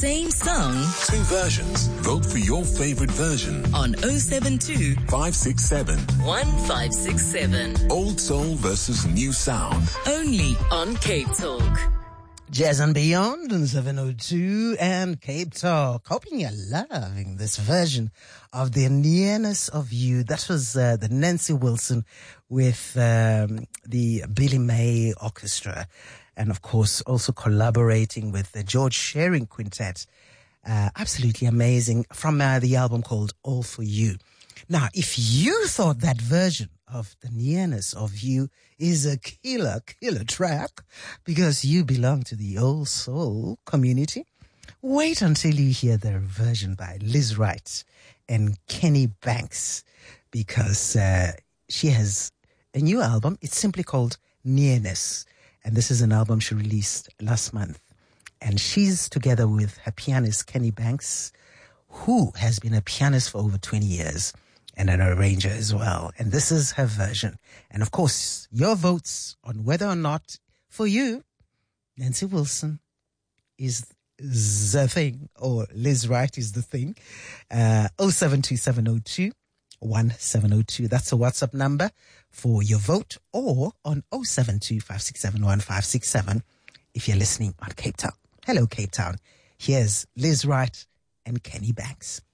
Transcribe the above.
Same song. Two versions. Vote for your favorite version. On 072 567. 1567. Old soul versus new sound. Only on Cape Talk. Jazz and Beyond on 702 and Cape Talk. Hoping you're loving this version of The Nearness of You. That was the Nancy Wilson with the Billy May Orchestra. And of course, also collaborating with the George Shearing Quintet. Absolutely amazing from the album called All For You. Now, if you thought that version of The Nearness of You is a killer track because you belong to the old soul community, wait until you hear the version by Liz Wright and Kenny Banks, because she has a new album. It's simply called Nearness, and this is an album she released last month. And she's together with her pianist Kenny Banks, who has been a pianist for over 20 years. And an arranger as well. And this is her version. And of course, your votes on whether or not, for you, Nancy Wilson is the thing, or Liz Wright is the thing. 072702 1702. That's a WhatsApp number for your vote, or on 072 567 1567 if you're listening on Cape Town. Hello, Cape Town. Here's Liz Wright and Kenny Banks.